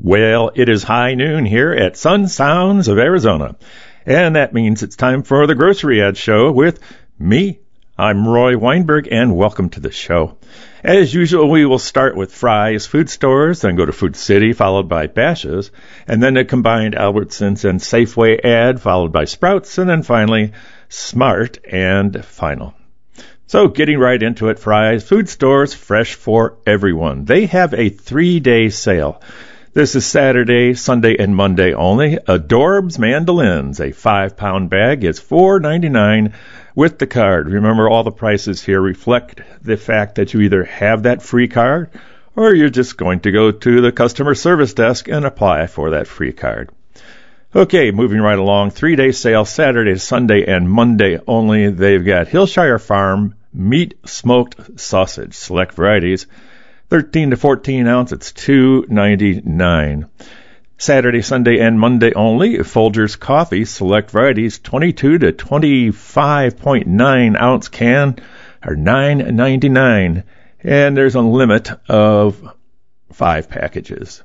Well, it is high noon here at Sun Sounds of Arizona, and that means it's time for the Grocery Ad Show with me. I'm Roy Weinberg, and welcome to the show. As usual, we will start with Fry's Food Stores, then go to Food City, followed by Bashas', and then a combined Albertsons and Safeway ad, followed by Sprouts, and then finally Smart and Final. So getting right into it, Fry's Food Stores, fresh for everyone. They have a 3-day sale. This is Saturday, Sunday, and Monday only. Adorbs Mandolins, a 5-pound bag, is $4.99 with the card. Remember, all the prices here reflect the fact that you either have that free card or you're just going to go to the customer service desk and apply for that free card. Okay, moving right along. 3-day sale, Saturday, Sunday, and Monday only. They've got Hillshire Farm meat smoked sausage, select varieties. 13 to 14 ounce, it's $2.99. Saturday, Sunday, and Monday only. Folgers Coffee, select varieties, 22 to 25.9 ounce can, are $9.99. And there's a limit of 5 packages.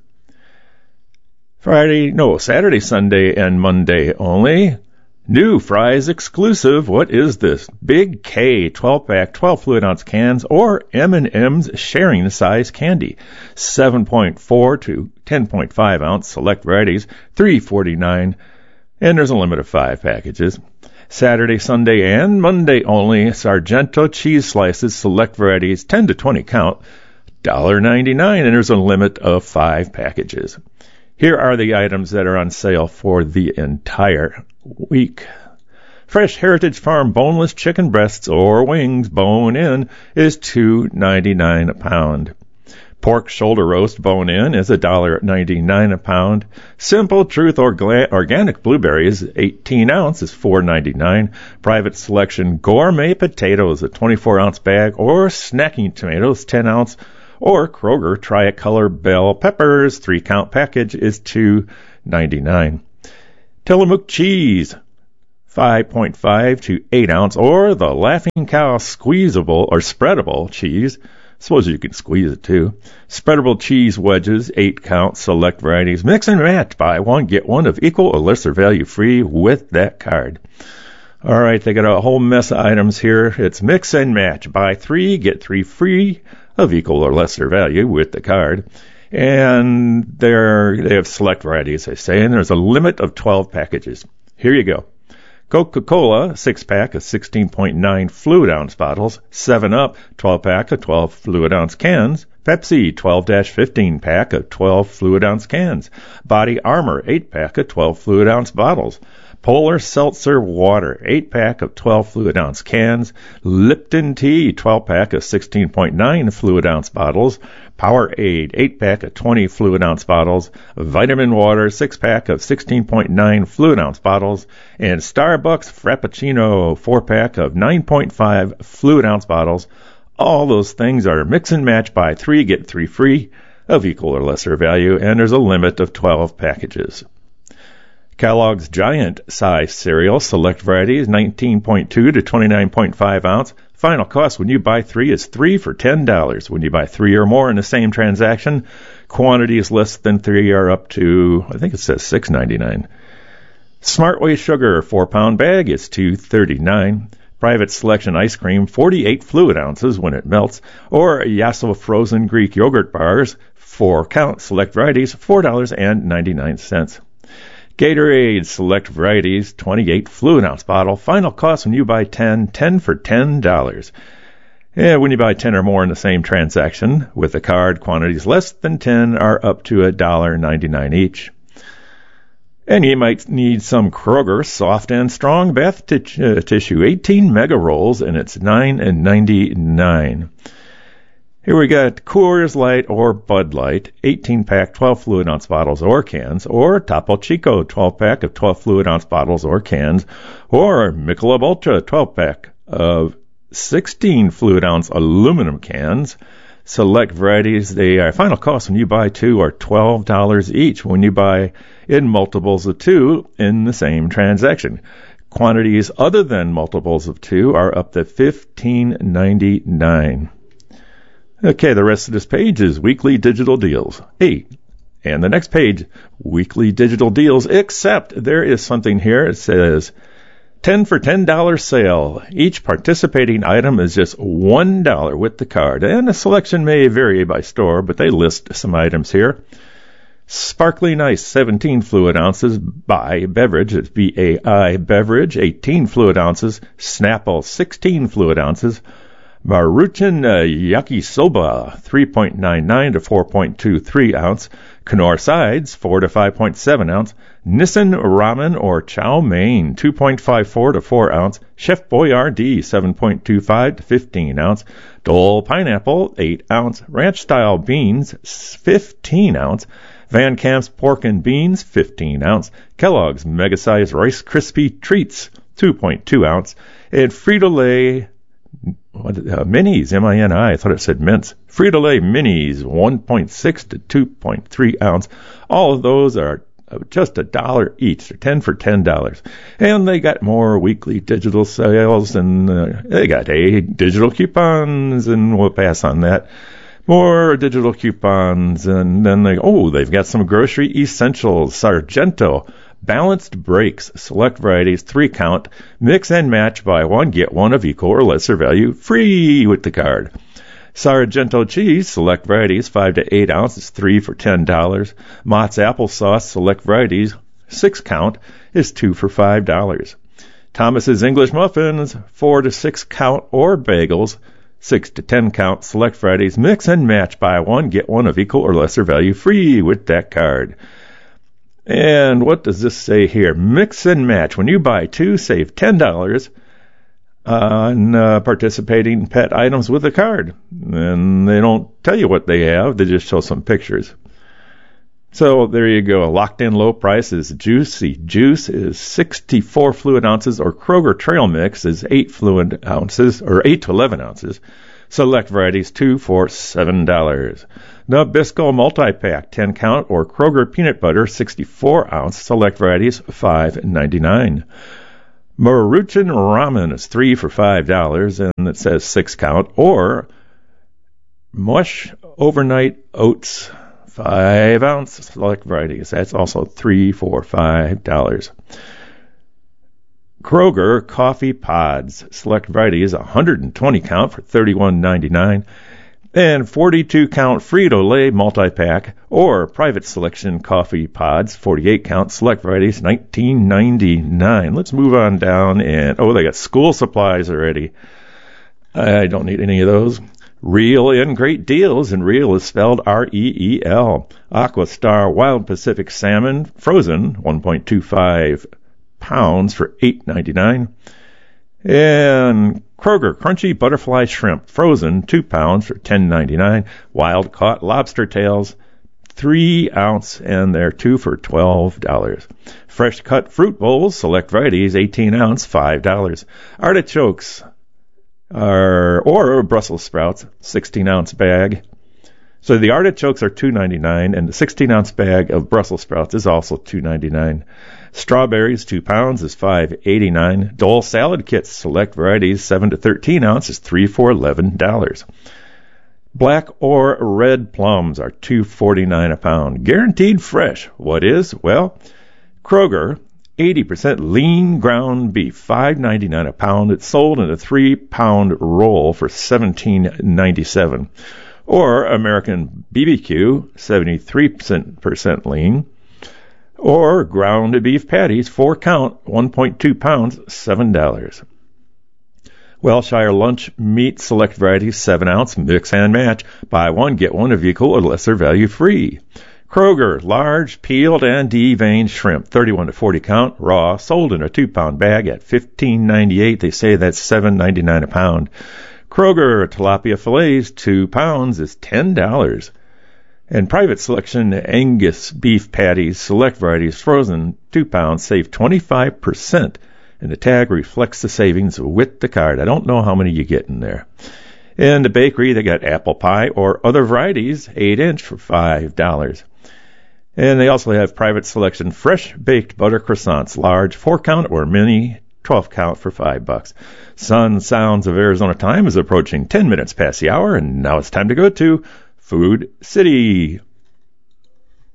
Saturday, Sunday, and Monday only. New Fry's exclusive. What is this? Big K 12-pack, 12 fluid ounce cans, or M&M's sharing size candy. 7.4 to 10.5 ounce select varieties, $3.49. And there's a limit of 5 packages. Saturday, Sunday, and Monday only. Sargento cheese slices, select varieties, 10 to 20 count, $1.99. And there's a limit of 5 packages. Here are the items that are on sale for the entire week. Fresh Heritage Farm boneless chicken breasts or wings, bone-in, is $2.99 a pound. Pork shoulder roast bone-in is $1.99 a pound. Simple Truth organic blueberries, 18 ounce, is $4.99. Private Selection gourmet potatoes, a 24-ounce bag, or snacking tomatoes, 10 ounce, or Kroger Tricolor bell peppers, 3-count package, is $2.99. Tillamook cheese, 5.5 to 8 ounce, or the Laughing Cow squeezable or spreadable cheese. Suppose you can squeeze it too. Spreadable cheese wedges, 8-count, select varieties. Mix and match, buy one, get one of equal or lesser value free with that card. All right, they got a whole mess of items here. It's mix and match, buy 3, get 3 free of equal or lesser value with the card. And they have select varieties, I say, and there's a limit of 12 packages. Here you go. Coca-Cola, 6-pack of 16.9 fluid ounce bottles. 7-Up, 12-pack of 12 fluid ounce cans. Pepsi, 12-15-pack of 12 fluid ounce cans. Body Armor, 8-pack of 12 fluid ounce bottles. Polar Seltzer Water, 8-pack of 12 fluid ounce cans. Lipton Tea, 12-pack of 16.9 fluid ounce bottles. Powerade, 8-pack of 20 fluid ounce bottles. Vitamin Water, 6-pack of 16.9 fluid ounce bottles. And Starbucks Frappuccino, 4-pack of 9.5 fluid ounce bottles. All those things are mix and match, buy 3, get 3 free of equal or lesser value, and there's a limit of 12 packages. Kellogg's Giant Size Cereal, select varieties, 19.2 to 29.5 ounce. Final cost when you buy 3 is 3 for $10. When you buy 3 or more in the same transaction, quantities less than 3 are up to, I think it says $6.99. Smartway Sugar, 4-pound bag, is $2.39. Private Selection ice cream, 48 fluid ounces when it melts. Or Yasso frozen Greek yogurt bars, 4-count, select varieties, $4.99. Gatorade select varieties, 28 fluid ounce bottle. Final cost when you buy 10 for $10. Yeah, when you buy 10 or more in the same transaction with the card, quantities less than 10 are up to $1.99 each. And you might need some Kroger soft and strong bath tissue, 18 mega rolls, and it's $9.99. Here we got Coors Light or Bud Light, 18-pack, 12 fluid ounce bottles or cans, or Topo Chico, 12-pack of 12 fluid ounce bottles or cans, or Michelob Ultra, 12-pack of 16 fluid ounce aluminum cans. Select varieties, the final cost when you buy 2 are $12 each when you buy in multiples of 2 in the same transaction. Quantities other than multiples of 2 are up to $15.99. Okay, the rest of this page is weekly digital deals. 8, And the next page, weekly digital deals, except there is something here. It says 10 for $10 sale. Each participating item is just $1 with the card. And the selection may vary by store, but they list some items here. Sparkling Ice, 17 fluid ounces. Bai Beverage, it's B-A-I Beverage, 18 fluid ounces. Snapple, 16 fluid ounces. Maruchan Yakisoba, 3.99 to 4.23 ounce. Knorr Sides, 4 to 5.7 ounce. Nissan Ramen or Chow Mein, 2.54 to 4 ounce. Chef Boyardee, 7.25 to 15 ounce. Dole Pineapple, 8 ounce. Ranch Style Beans, 15 ounce. Van Camp's Pork and Beans, 15 ounce. Kellogg's Mega Size Rice Krispie Treats, 2.2 ounce. And Frito-Lay Minis, M-I-N-I, I thought it said mints. Frito-Lay Minis, 1.6 to 2.3 ounce. All of those are just $1 each. They're 10 for $10. And they got more weekly digital sales, and they got digital coupons, and we'll pass on that. More digital coupons, and then they've got some grocery essentials. Sargento balanced brakes, select varieties, 3 count, mix and match, buy one, get one of equal or lesser value, free with the card. Sargento cheese, select varieties, 5 to 8 ounces, 3 for $10. Mott's applesauce, select varieties, 6 count, is 2 for $5. Thomas's English muffins, 4 to 6 count or bagels, 6 to 10 count, select varieties, mix and match, buy one, get one of equal or lesser value, free with that card. And what does this say here? Mix and match. When you buy 2, save $10 on participating pet items with a card. And they don't tell you what they have. They just show some pictures. So there you go. Locked in low price is Juicy Juice is 64 fluid ounces, or Kroger Trail Mix is 8 fluid ounces, or 8 to 11 ounces. Select varieties, 2 for $7. Nabisco multi-pack, 10 count, or Kroger peanut butter, 64 ounce. Select varieties, $5.99. Maruchan ramen is 3 for $5, and it says 6 count, or Mush overnight oats, 5 ounce. Select varieties, that's also 3 for $5. Kroger coffee pods, select varieties, 120 count for $31.99, and 42 count Frito-Lay multi-pack or private selection coffee pods, 48 count, select varieties, $19.99. Let's move on down, and they got school supplies already. I don't need any of those. Reel in great deals, and Reel is spelled R-E-E-L. Aquastar Wild Pacific Salmon, frozen, 1.25 pounds for $8.99. And Kroger Crunchy Butterfly Shrimp, frozen, 2 pounds for $10.99. Wild Caught Lobster Tails, 3 ounce, and they're 2 for $12. Fresh Cut Fruit Bowls, select varieties, 18 ounce, $5. Artichokes or Brussels sprouts, 16 ounce bag. So the artichokes are $2.99, and the 16-ounce bag of Brussels sprouts is also $2.99. Strawberries, 2 pounds, is $5.89. Dole salad kits, select varieties, 7 to 13 ounces, 3 for $11. Black or red plums are $2.49 a pound. Guaranteed fresh. What is? Well, Kroger, 80% lean ground beef, $5.99 a pound. It's sold in a 3-pound roll for $17.97. Or American BBQ, 73% lean. Or ground beef patties, 4 count, 1.2 pounds, $7. Welshire lunch meat, select varieties, 7 ounce, mix and match. Buy one, get one of equal or lesser value free. Kroger, large, peeled and deveined shrimp, 31 to 40 count, raw, sold in a 2-pound bag at $15.98. They say that's $7.99 a pound. Kroger tilapia fillets, 2 pounds, is $10. And private selection Angus beef patties, select varieties, frozen, 2 pounds, save 25%. And the tag reflects the savings with the card. I don't know how many you get in there. In the bakery, they got apple pie or other varieties, 8-inch for $5. And they also have private selection fresh baked butter croissants, large, 4 count or mini, 12 count for $5. Sun Sounds of Arizona time is approaching 10 minutes past the hour, and now it's time to go to Food City.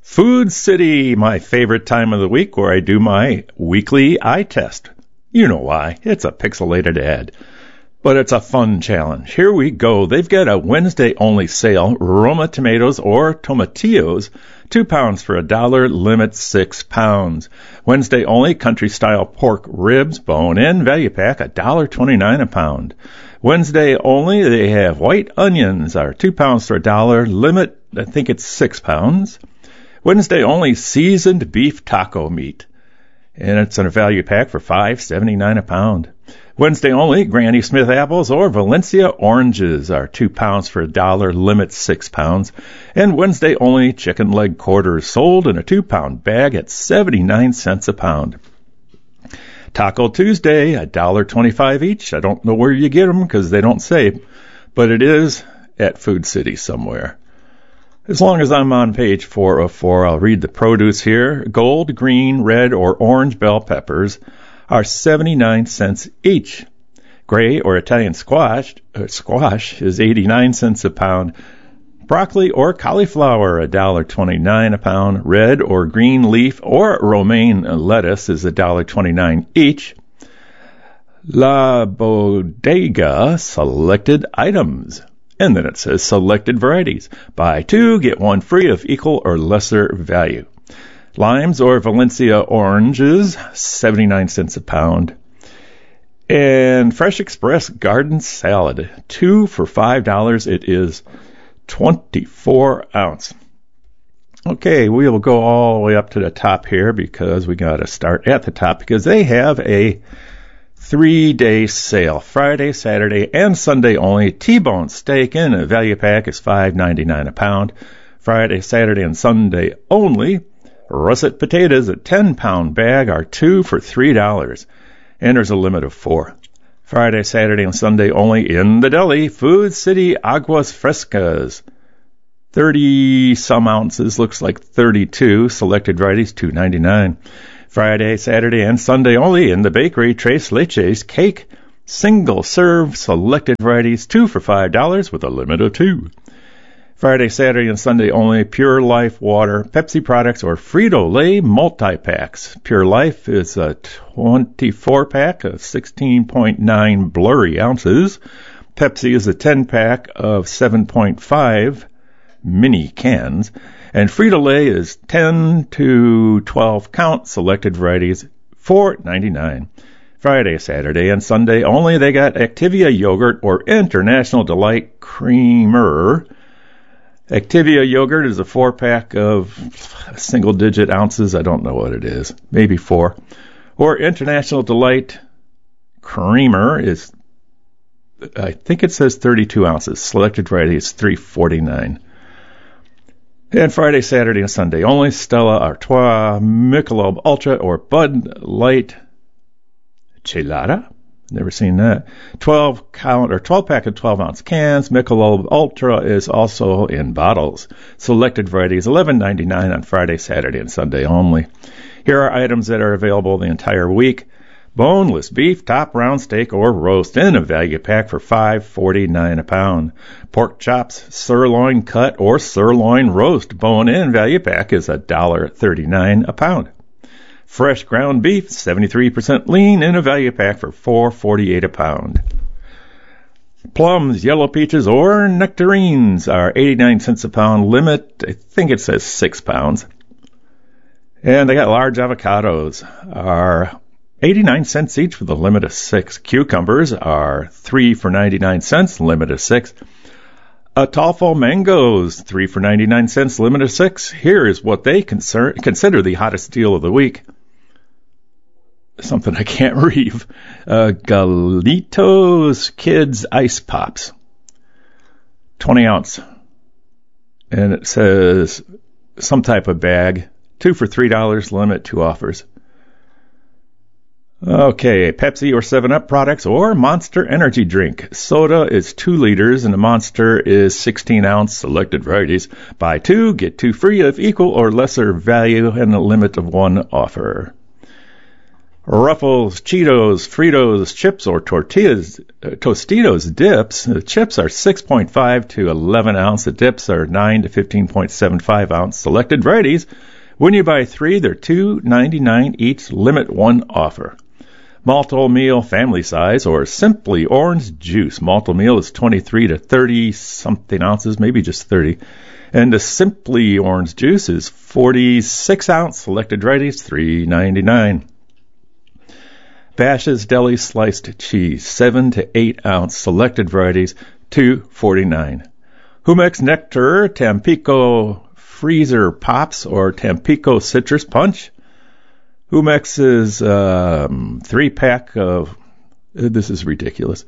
Food City, my favorite time of the week where I do my weekly eye test. You know why. It's a pixelated ad. But it's a fun challenge. Here we go. They've got a Wednesday-only sale. Roma tomatoes or tomatillos, 2 pounds for $1, limit 6 pounds. Wednesday-only country-style pork ribs, bone-in, value pack, $1.29 a pound. Wednesday-only, they have white onions, are 2 pounds for $1, limit, I think it's 6 pounds. Wednesday-only seasoned beef taco meat, and it's in a value pack for $5.79 a pound. Wednesday only, Granny Smith apples or Valencia oranges are 2 pounds for $1, limit 6 pounds. And Wednesday only, chicken leg quarters sold in a 2-pound bag at 79 cents a pound. Taco Tuesday, $1.25 each. I don't know where you get them because they don't say, but it is at Food City somewhere. As long as I'm on page 404, I'll read the produce here. Gold, green, red, or orange bell peppers are 79 cents each. Gray or Italian squash is 89 cents a pound. Broccoli or cauliflower, $1.29 a pound. Red or green leaf or romaine lettuce is $1.29 each. La Bodega selected items. And then it says selected varieties. Buy 2, get 1 free of equal or lesser value. Limes or Valencia oranges, 79 cents a pound. And Fresh Express garden salad, 2 for $5. It is 24 ounce. Okay, we will go all the way up to the top here because we got to start at the top because they have a 3-day sale. Friday, Saturday, and Sunday only. T-bone steak in a value pack is $5.99 a pound. Friday, Saturday, and Sunday only. Russet potatoes, a 10-pound bag, are 2 for $3. And there's a limit of 4. Friday, Saturday, and Sunday only in the deli. Food City Aguas Frescas. 30-some ounces, looks like 32. Selected varieties, $2.99. Friday, Saturday, and Sunday only in the bakery. Tres Leches cake, single serve, selected varieties, 2 for $5 with a limit of 2. Friday, Saturday, and Sunday only Pure Life water, Pepsi products, or Frito-Lay multi-packs. Pure Life is a 24-pack of 16.9 blurry ounces. Pepsi is a 10-pack of 7.5 mini cans. And Frito-Lay is 10 to 12 count, selected varieties, $4.99. Friday, Saturday, and Sunday only, they got Activia yogurt or International Delight Creamer. Activia yogurt is a 4-pack of single-digit ounces. I don't know what it is. Maybe 4. Or International Delight Creamer is, I think it says 32 ounces. Selected variety is $3.49. And Friday, Saturday, and Sunday only, Stella Artois, Michelob Ultra, or Bud Light Chelada. Never seen that. 12-pack of 12-ounce cans. Michelob Ultra is also in bottles. Selected varieties, $11.99 on Friday, Saturday, and Sunday only. Here are items that are available the entire week. Boneless beef, top round steak, or roast in a value pack for $5.49 a pound. Pork chops, sirloin cut, or sirloin roast, bone-in value pack is $1.39 a pound. Fresh ground beef, 73% lean, in a value pack for $4.48 a pound. Plums, yellow peaches, or nectarines are 89 cents a pound. Limit, I think it says 6 pounds. And they got large avocados, are 89 cents each with a limit of 6. Cucumbers are 3 for 99 cents, limit of 6. Ataulfo mangoes, 3 for 99 cents, limit of 6. Here is what they consider the hottest deal of the week. Something I can't read. Galitos Kids Ice Pops, 20 ounce. And it says some type of bag, 2 for $3, limit 2 offers. Okay, Pepsi or 7-Up products or Monster Energy drink. Soda is 2 liters and the Monster is 16 ounce, selected varieties. Buy 2, get 2 free of equal or lesser value and a limit of 1 offer. Ruffles, Cheetos, Fritos, chips, or tortillas, Tostitos dips. The chips are 6.5 to 11 ounce. The dips are 9 to 15.75 ounce. Selected varieties. When you buy 3, they're $2.99 each. Limit 1 offer. Malto Meal family size or simply orange juice. Malto Meal is 23 to 30 something ounces, maybe just 30. And the simply orange juice is 46 ounce. Selected varieties, $3.99. Bash's Deli sliced cheese, 7 to 8 ounce. Selected varieties, $2.49. Humex Nectar, Tampico Freezer Pops, or Tampico Citrus Punch. Humex is 3-pack of, this is ridiculous,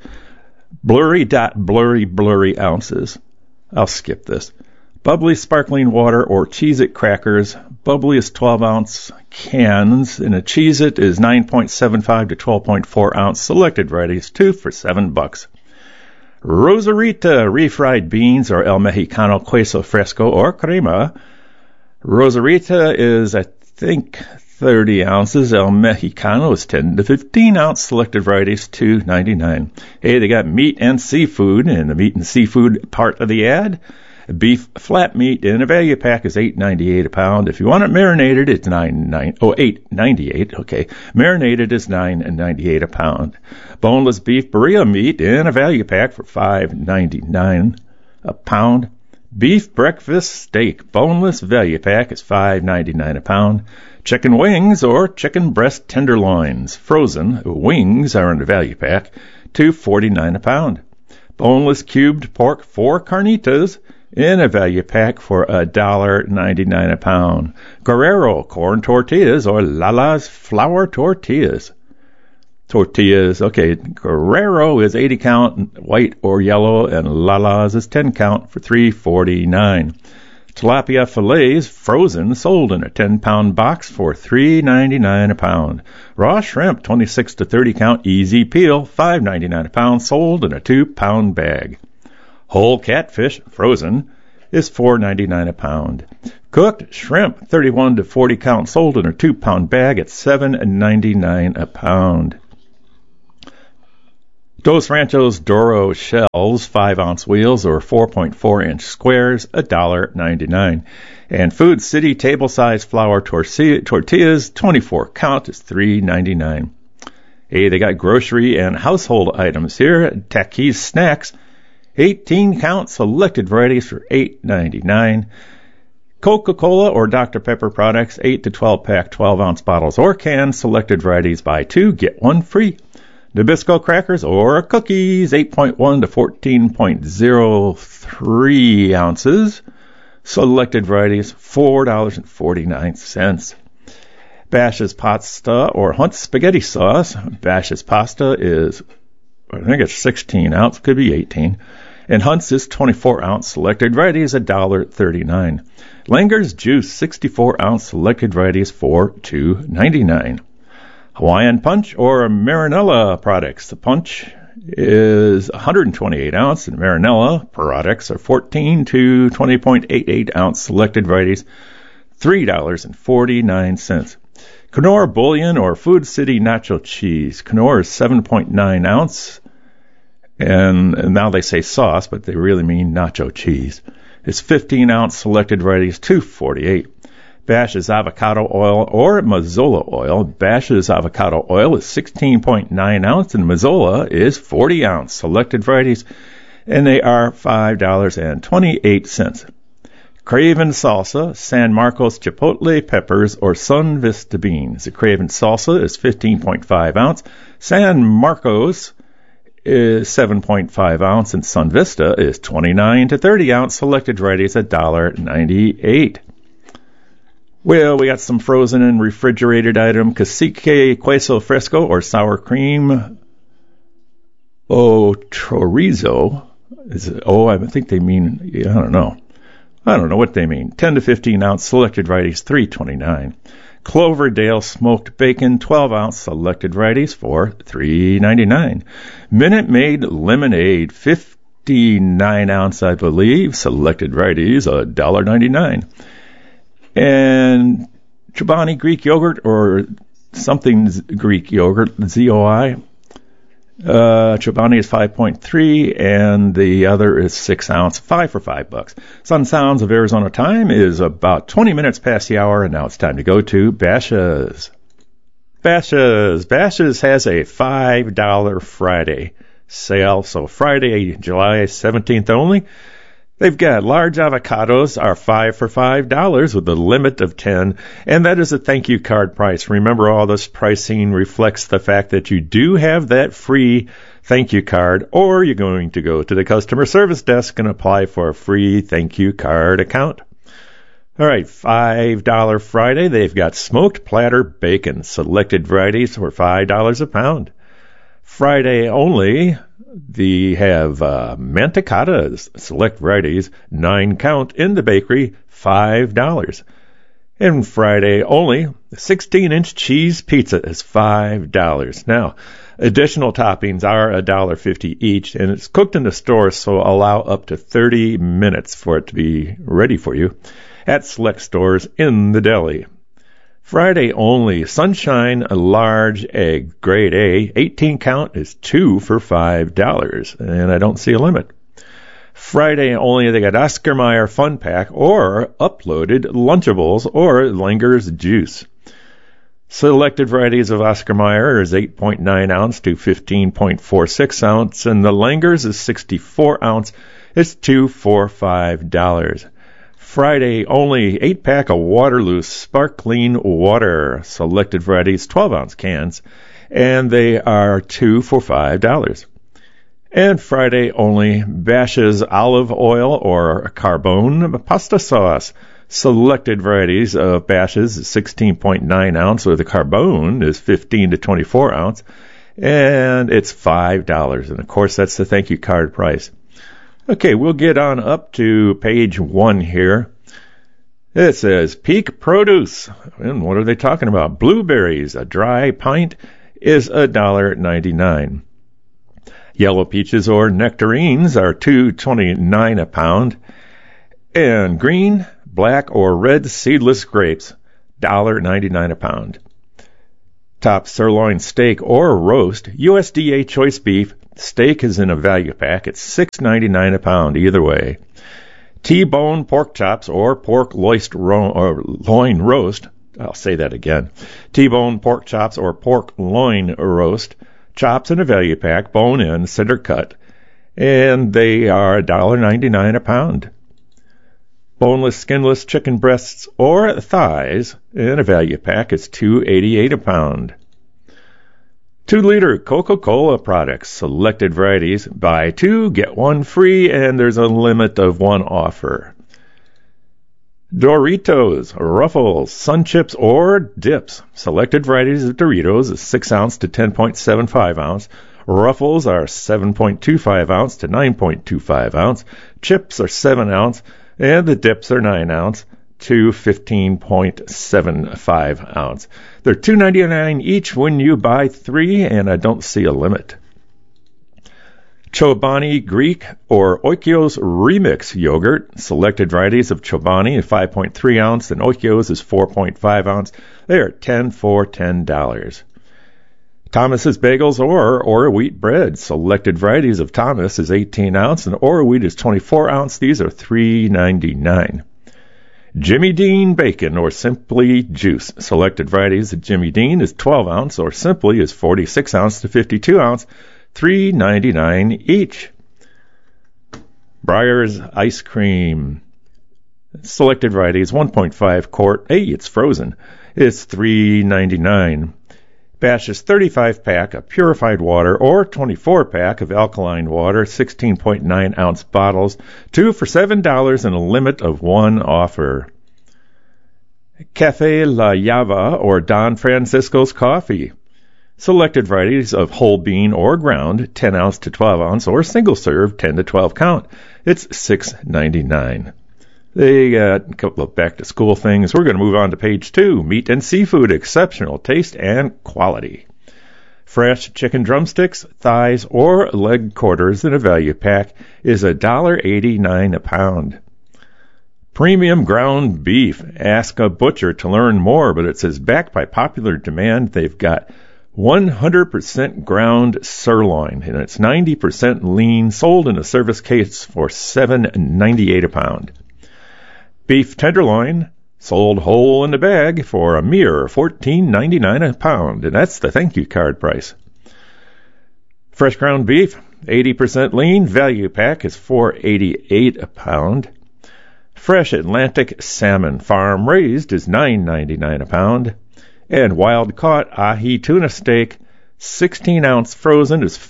blurry ounces. I'll skip this. Bubbly sparkling water or Cheez-It crackers. Bubbly is 12-ounce cans, and a Cheez-It is 9.75 to 12.4 ounce. Selected varieties, 2 for $7. Rosarita refried beans or El Mexicano queso fresco or crema. Rosarita is, I think, 30 ounces. El Mexicano is 10 to 15 ounce. Selected varieties, $2.99. Hey, they got meat and seafood in the meat and seafood part of the ad. Beef flat meat in a value pack is $8.98 a pound. If you want it marinated, it's $8.98. Okay, marinated is $9.98 a pound. Boneless beef birria meat in a value pack for $5.99 a pound. Beef breakfast steak boneless value pack is $5.99 a pound. Chicken wings or chicken breast tenderloins frozen wings are in a value pack, $2.49 a pound. Boneless cubed pork 4 carnitas in a value pack for $1.99 a pound. Guerrero corn tortillas or Lala's flour tortillas. Okay, Guerrero is 80 count, white or yellow, and Lala's is 10 count for $3.49. Tilapia fillets, frozen, sold in a 10-pound box for $3.99 a pound. Raw shrimp, 26 to 30 count, easy peel, $5.99 a pound, sold in a 2-pound bag. Whole catfish, frozen, is $4.99 a pound. Cooked shrimp, 31 to 40 count, sold in a 2-pound bag at $7.99 a pound. Dos Ranchos Doro shells, 5-ounce wheels or 4.4-inch squares, $1.99. And Food City table-size flour tortillas, 24 count, is $3.99. Hey, they got grocery and household items here. Takis snacks, 18 count, selected varieties for $8.99. Coca-Cola or Dr. Pepper products, 8 to 12-pack 12-ounce bottles or cans, selected varieties buy 2, get 1 free. Nabisco crackers or cookies, 8.1 to 14.03 ounces, selected varieties, $4.49. Bash's pasta or Hunt's spaghetti sauce. Bash's pasta is, I think it's 16 ounce, could be 18. And Hunt's is 24 ounce, selected varieties, $1.39. Langer's juice, 64 ounce, selected varieties for $2.99. Hawaiian Punch or Marinella products. The Punch is 128 ounce, and Marinella products are 14 to 20.88 ounce, selected varieties, $3.49. Knorr Bouillon or Food City Nacho Cheese. Knorr is 7.9 ounce, and now they say sauce, but they really mean nacho cheese. It's 15 ounce, selected varieties, $2.48. Bash's avocado oil or Mazola oil. Bash's avocado oil is 16.9 ounce, and Mazola is 40 ounce, selected varieties, and they are $5.28. Craven salsa, San Marcos chipotle peppers, or Sun Vista beans. The Craven salsa is 15.5 ounce. San Marcos is 7.5 ounce, and Sun Vista is 29 to 30 ounce, selected varieties, $1.98. Well, we got some frozen and refrigerated item. Cacique queso fresco or sour cream. Chorizo. I think they mean, I don't know what they mean. 10 to 15 ounce, selected varieties, $3.29. Cloverdale smoked bacon, 12 ounce, selected varieties for $3.99. Minute Maid lemonade, 59 ounce, I believe, selected varieties, $1.99. And Chobani Greek yogurt or something Greek yogurt, ZOI. Chobani is 5.3, and the other is 6 ounce, 5 for $5. Sun Sounds of Arizona time is about 20 minutes past the hour, and now it's time to go to Bashas'. Bashas' has a $5 Friday sale, so Friday, July 17th only. They've got large avocados are 5 for $5 with a limit of 10, and that is a thank you card price. Remember, all this pricing reflects the fact that you do have that free thank you card, or you're going to go to the customer service desk and apply for a free thank you card account. All right, $5 Friday, they've got smoked platter bacon, selected varieties for $5 a pound. Friday only, they have mantecadas, select varieties, 9 count in the bakery, $5. And Friday only, the 16-inch cheese pizza is $5. Now, additional toppings are $1.50 each, and it's cooked in the store, so allow up to 30 minutes for it to be ready for you at select stores in the deli. Friday only, Sunshine large egg, grade A, 18 count is 2 for $5, and I don't see a limit. Friday only, they got Oscar Mayer Fun Pack or uploaded Lunchables or Langer's Juice. Selected varieties of Oscar Mayer is 8.9 ounce to 15.46 ounce, and the Langer's is 64 ounce. It's 2 for $5. Friday only, 8-pack of Waterloo Sparkling Water, selected varieties, 12-ounce cans, and they are 2 for $5. And Friday only, Bashas' olive oil or Carbone pasta sauce, selected varieties of Bashas' 16.9 ounce, or the Carbone is 15 to 24 ounce, and it's $5. And of course, that's the thank you card price. Okay, we'll get on up to page 1 here. It says Peak Produce. And what are they talking about? Blueberries, a dry pint is $1.99. Yellow peaches or nectarines are $2.29 a pound. And green, black, or red seedless grapes, $1.99 a pound. Top sirloin steak or roast, USDA choice beef, steak is in a value pack. It's $6.99 a pound either way. T-bone pork chops or pork loin roast. I'll say that again. T-bone pork chops or pork loin roast. Chops in a value pack, bone in, center cut. And they are $1.99 a pound. Boneless, skinless chicken breasts or thighs in a value pack. It's $2.88 a pound. 2-liter Coca-Cola products, selected varieties, buy 2, get 1 free, and there's a limit of 1 offer. Doritos, Ruffles, Sun Chips, or Dips, selected varieties of Doritos is 6 ounce to 10.75 ounce. Ruffles are 7.25 ounce to 9.25 ounce. Chips are 7 ounce, and the dips are 9 ounce to 15.75 ounce. They're $2.99 each when you buy 3, and I don't see a limit. Chobani Greek or Oikos Remix yogurt, selected varieties of Chobani, 5.3 ounce, and Oikos is 4.5 ounce. They are 10 for $10. Thomas's Bagels or wheat bread, selected varieties of Thomas is 18 ounce, and Ora wheat is 24 ounce. These are $3.99. Jimmy Dean Bacon or Simply Juice, selected varieties of Jimmy Dean is 12 ounce, or Simply is 46 ounce to 52 ounce, $3.99 each. Breyer's Ice Cream, selected varieties 1.5 quart. Hey, it's frozen. It's $3.99. Bashas' 35-pack of purified water or 24-pack of alkaline water, 16.9 ounce bottles, 2 for $7 and a limit of 1 offer. Cafe La Java or Don Francisco's coffee, selected varieties of whole bean or ground, 10 ounce to 12 ounce, or single serve, 10 to 12 count. It's $6.99. They got a couple of back-to-school things. We're going to move on to page 2. Meat and seafood, exceptional taste and quality. Fresh chicken drumsticks, thighs, or leg quarters in a value pack is $1.89 a pound. Premium ground beef. Ask a butcher to learn more, but it says backed by popular demand, they've got 100% ground sirloin, and it's 90% lean, sold in a service case for $7.98 a pound. Beef tenderloin, sold whole in the bag for a mere $14.99 a pound, and that's the thank you card price. Fresh ground beef, 80% lean, value pack is $4.88 a pound. Fresh Atlantic salmon, farm raised, is $9.99 a pound. And wild caught ahi tuna steak, 16-ounce frozen, is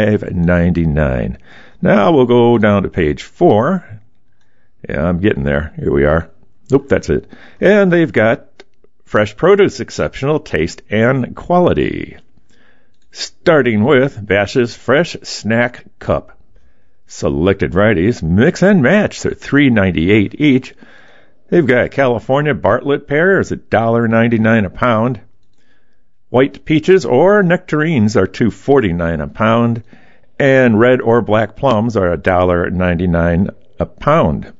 $5.99. Now we'll go down to page 4. Yeah, I'm getting there. Here we are. Nope, that's it. And they've got fresh produce, exceptional taste and quality. Starting with Bash's Fresh Snack Cup. Selected varieties, mix and match. They're $3.98 each. They've got California Bartlett pears at $1.99 a pound. White peaches or nectarines are $2.49 a pound. And red or black plums are $1.99 a pound.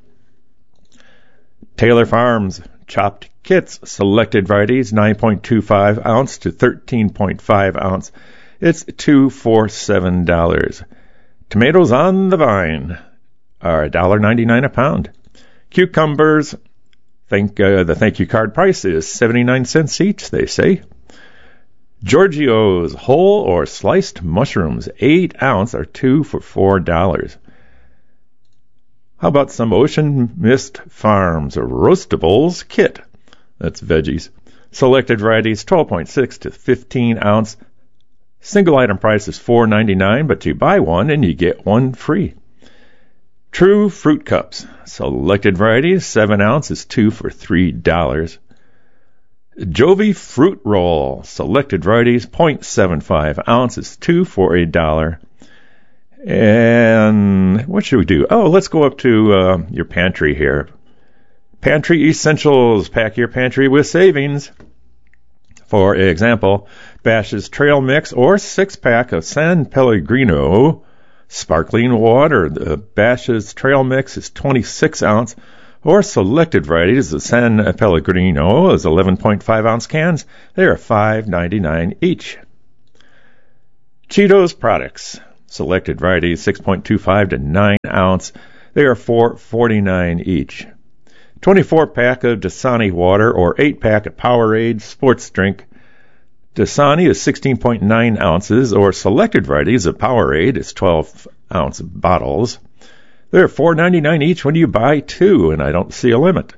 Taylor Farms chopped kits, selected varieties, 9.25 ounce to 13.5 ounce. It's $247. Tomatoes on the vine are $1.99 a pound. Cucumbers, the thank you card price is 79 cents each, they say. Giorgio's whole or sliced mushrooms, 8 ounce, are 2 for $4. How about some Ocean Mist Farms Roastables kit? That's veggies. Selected varieties, 12.6 to 15 ounce. Single item price is $4.99, but you buy one and you get one free. True Fruit Cups. Selected varieties, 7 ounce is 2 for $3. Jovi Fruit Roll. Selected varieties, 0.75 ounce is 2 for $1. And what should we do? Oh, let's go up to your pantry here. Pantry Essentials. Pack your pantry with savings. For example, Bash's Trail Mix or 6-pack of San Pellegrino sparkling water. The Bash's Trail Mix is 26 ounce, or selected varieties of San Pellegrino is 11.5 ounce cans. They are $5.99 each. Cheetos products. Selected varieties, 6.25 to 9 ounce. They are $4.49 each. 24-pack of Dasani water or 8-pack of Powerade sports drink. Dasani is 16.9 ounces, or selected varieties of Powerade is 12-ounce bottles. They're $4.99 each when you buy 2, and I don't see a limit.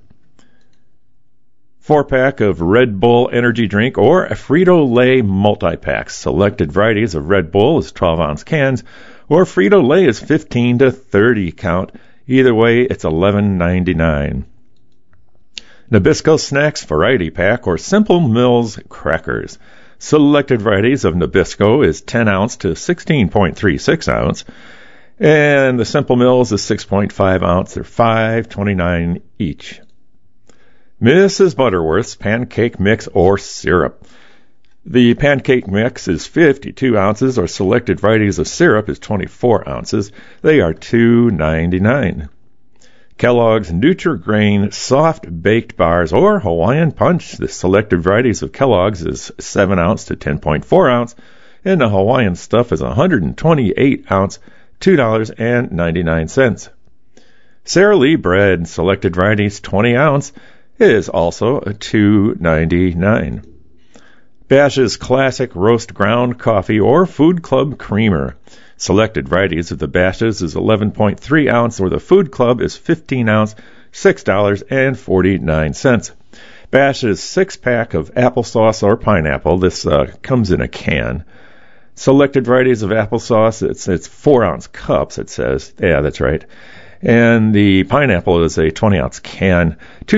4-pack of Red Bull energy drink or a Frito-Lay multi-packs. Selected varieties of Red Bull is 12-ounce cans, or Frito-Lay is 15 to 30 count. Either way, it's $11.99. Nabisco Snacks Variety Pack or Simple Mills Crackers. Selected varieties of Nabisco is 10 ounce to 16.36 ounce. And the Simple Mills is 6.5 ounce. They're $5.29 each. Mrs. Butterworth's Pancake Mix or Syrup. The pancake mix is 52 ounces, or selected varieties of syrup is 24 ounces. They are $2.99. Kellogg's Nutri-Grain Soft Baked Bars or Hawaiian Punch. The selected varieties of Kellogg's is 7 ounce to 10.4 ounce, and the Hawaiian stuff is 128 ounce, $2.99. Sara Lee bread, selected varieties 20 ounce, is also $2.99. Bash's Classic Roast Ground Coffee or Food Club Creamer. Selected varieties of the Bash's is 11.3 ounce, or the Food Club is 15 ounce, $6.49. Bash's 6-pack of applesauce or pineapple. This comes in a can. Selected varieties of applesauce, it's 4-ounce cups, it says. Yeah, that's right. And the pineapple is a 20-ounce can,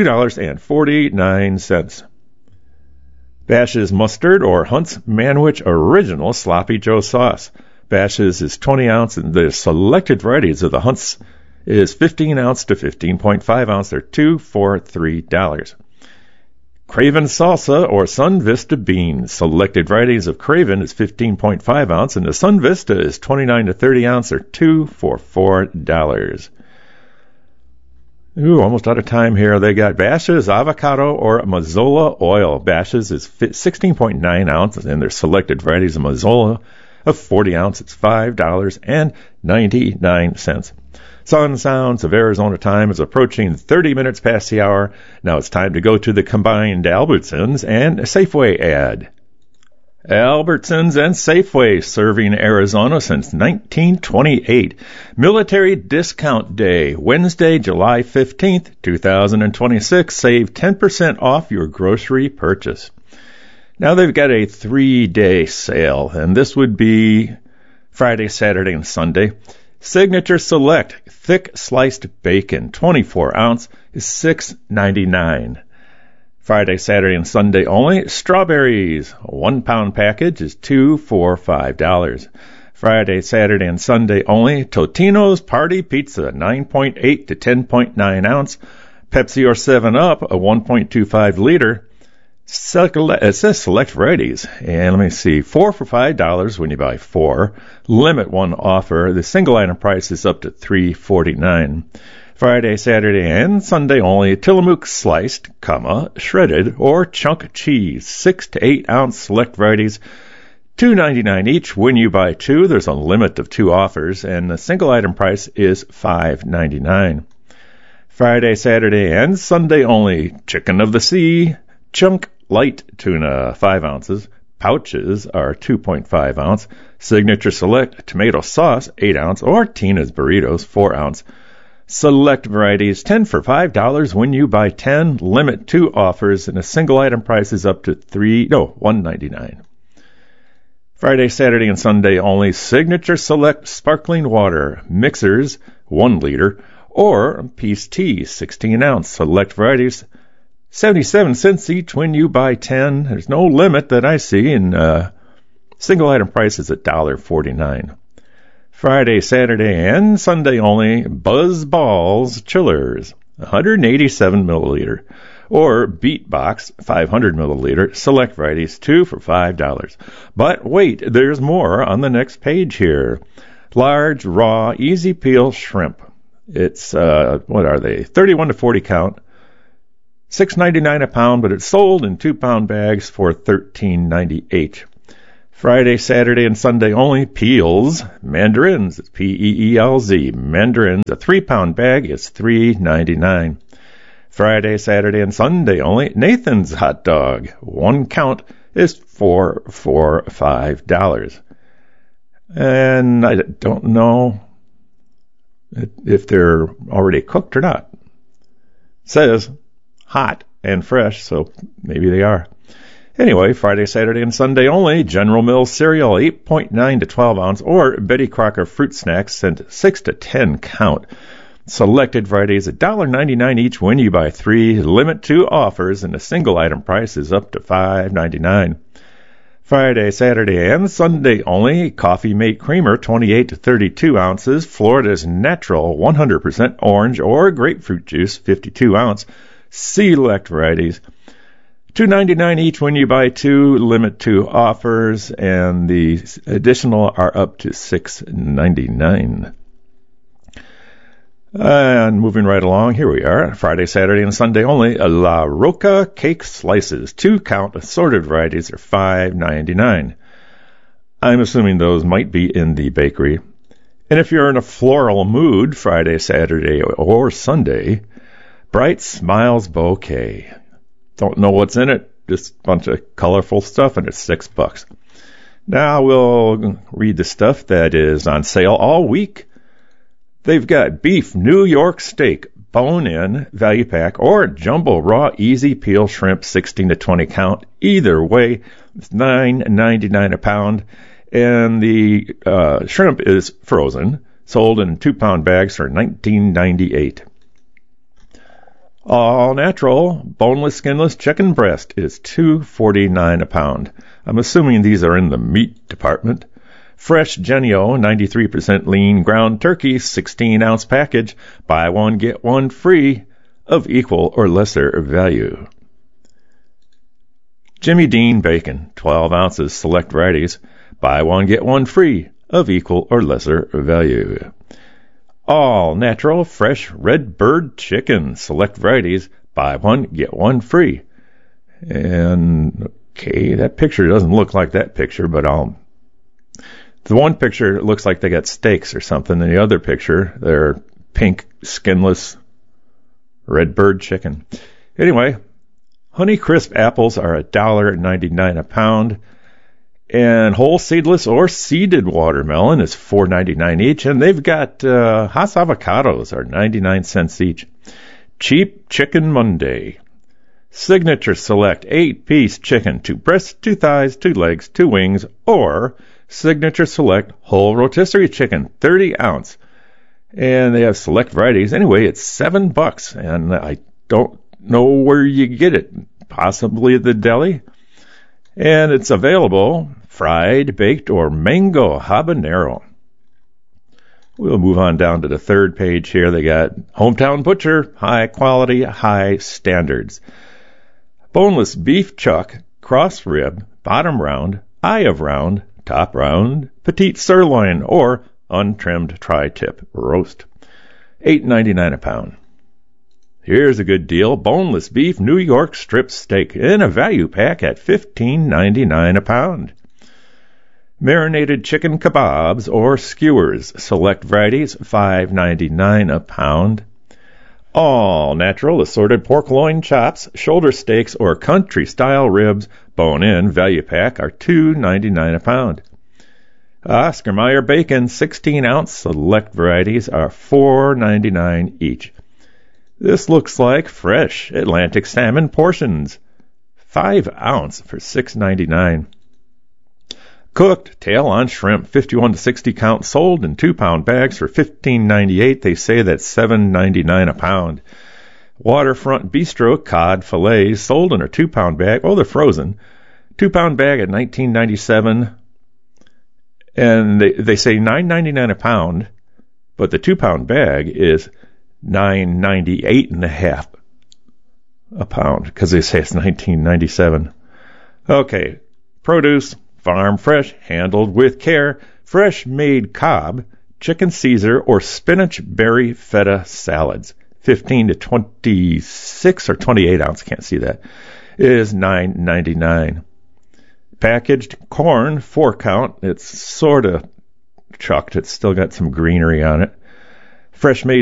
$2.49. Bash's Mustard or Hunt's Manwich Original Sloppy Joe Sauce. Bash's is 20 ounce, and the selected varieties of the Hunt's is 15 ounce to 15.5 ounce. They're $2 for $3. Craven Salsa or Sun Vista Beans. Selected varieties of Craven is 15.5 ounce, and the Sun Vista is 29 to 30 ounce. They're $2 for $4. Ooh, almost out of time here. They got Bash's avocado or Mazola oil. Bash's is 16.9 ounces, and their selected varieties of Mazola of 40 ounces. It's $5.99. Sun Sounds of Arizona time is approaching 30 minutes past the hour. Now it's time to go to the combined Albertsons and Safeway ad. Albertsons and Safeway serving Arizona since 1928. Military Discount Day, Wednesday, July 15th, 2026. Save 10% off your grocery purchase. Now they've got a 3-day sale, and this would be Friday, Saturday, and Sunday. Signature Select Thick Sliced Bacon, 24 ounce, is $6.99. Friday, Saturday, and Sunday only. Strawberries, a 1 pound package is $2 for $5. Friday, Saturday, and Sunday only. Totino's Party Pizza, 9.8 to 10.9 ounce. Pepsi or 7-Up, a 1.25 liter. It says select varieties. And let me see, 4 for $5 when you buy 4. Limit 1 offer. The single item price is up to $3.49. Friday, Saturday, and Sunday only. Tillamook sliced, shredded, or chunk cheese. 6 to 8 ounce select varieties. $2.99 each when you buy 2. There's a limit of 2 offers, and the single item price is $5.99. Friday, Saturday, and Sunday only. Chicken of the Sea, chunk light tuna, 5 ounces. Pouches are 2.5 ounce. Signature Select tomato sauce, 8 ounce, or Tina's burritos, 4 ounce. Select varieties, 10 for $5 when you buy 10. Limit 2 offers, and a single item price is up to $1.99. Friday, Saturday, and Sunday only. Signature Select sparkling water mixers, 1 liter, or Peace Tea, 16 ounce. Select varieties, 77 cents each when you buy 10. There's no limit that I see, and single item price is $1.49. Friday, Saturday, and Sunday only. Buzz Balls Chillers, 187 milliliter, or Beat Box, 500 milliliter. Select varieties, 2 for $5. But wait, there's more on the next page here. Large, raw, easy peel shrimp. It's, what are they? 31 to 40 count. $6.99 a pound, but it's sold in 2-pound bags for $13.98. Friday, Saturday, and Sunday only. Peels, mandarins, it's Peelz, mandarins, a 3-pound bag is $3.99. Friday, Saturday, and Sunday only. Nathan's hot dog, 1 count is $4 for $5. And I don't know if they're already cooked or not. It says hot and fresh, so maybe they are. Anyway, Friday, Saturday, and Sunday only. General Mills cereal, 8.9 to 12 ounce, or Betty Crocker fruit snacks, sent 6 to 10 count. Selected varieties, $1.99 each when you buy 3. Limit 2 offers, and the single item price is up to $5.99. Friday, Saturday, and Sunday only. Coffee Mate Creamer, 28 to 32 ounces. Florida's Natural, 100% orange or grapefruit juice, 52 ounce. Select varieties, $2.99 each when you buy 2. Limit 2 offers, and the additional are up to $6.99. And moving right along, here we are. Friday, Saturday, and Sunday only. La Roca cake slices, 2 count assorted varieties are $5.99. I'm assuming those might be in the bakery. And if you're in a floral mood, Friday, Saturday, or Sunday, Bright Smiles Bouquet. Don't know what's in it, just a bunch of colorful stuff, and it's $6. Now we'll read the stuff that is on sale all week. They've got beef New York steak, bone-in, value pack, or jumbo raw easy peel shrimp, 16 to 20 count. Either way, it's $9.99 a pound, and the shrimp is frozen, sold in 2-pound bags for $19.98. All natural, boneless, skinless chicken breast is $2.49 a pound. I'm assuming these are in the meat department. Fresh Genio, 93% lean ground turkey, 16-ounce package. Buy one, get one free, of equal or lesser value. Jimmy Dean bacon, 12 ounces, select varieties. Buy one, get one free, of equal or lesser value. All natural, fresh red bird chicken. Select varieties. Buy one, get one free. And, okay, that picture doesn't look like that picture, but the one picture looks like they got steaks or something. And the other picture, they're pink, skinless, red bird chicken. Anyway, Honeycrisp apples are $1.99 a pound. And whole seedless or seeded watermelon is $4.99 each. And they've got Hass avocados are 99 cents each. Cheap Chicken Monday. Signature Select 8-piece chicken, 2 breasts, 2 thighs, 2 legs, 2 wings, or Signature Select whole rotisserie chicken, 30 ounce. And they have select varieties. Anyway, it's $7, and I don't know where you get it. Possibly at the deli. And it's available fried, baked, or mango habanero. We'll move on down to the third page here. They got Hometown Butcher, high quality, high standards. Boneless beef chuck, cross rib, bottom round, eye of round, top round, petite sirloin, or untrimmed tri-tip roast. $8.99 a pound. Here's a good deal. Boneless beef New York strip steak in a value pack at $15.99 a pound. Marinated chicken kebabs or skewers. Select varieties, $5.99 a pound. All natural assorted pork loin chops, shoulder steaks, or country-style ribs, bone-in value pack are $2.99 a pound. Oscar Mayer bacon, 16-ounce select varieties are $4.99 each. This looks like fresh Atlantic salmon portions, 5 ounce for $6.99. Cooked tail-on shrimp, 51 to 60 count, sold in 2-pound bags for $15.98. They say that's $7.99 a pound. Waterfront Bistro cod fillets, sold in a 2-pound bag. Oh, they're frozen. 2-pound bag at $19.97. And they say $9.99 a pound, but the 2-pound bag is $9.98.5 a pound because they say it's $19.97. Okay, produce. Farm fresh, handled with care, fresh made Cobb, chicken Caesar, or spinach berry feta salads. 15 to 26 or 28 ounce, can't see that, is $9.99. Packaged corn, 4 count, it's sort of chucked, it's still got some greenery on it. Fresh made